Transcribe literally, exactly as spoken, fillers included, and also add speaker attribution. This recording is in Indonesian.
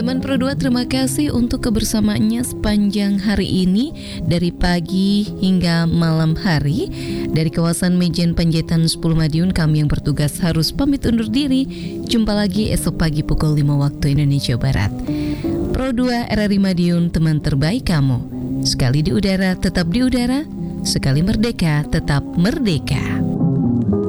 Speaker 1: Teman Pro dua, terima kasih untuk kebersamaannya sepanjang hari ini, dari pagi hingga malam hari. Dari kawasan Mejen Panjaitan sepuluh Madiun, kami yang bertugas harus pamit undur diri. Jumpa lagi esok pagi pukul lima waktu Indonesia Barat. Pro dua R R I Madiun, teman terbaik kamu. Sekali di udara, tetap di udara. Sekali merdeka, tetap merdeka.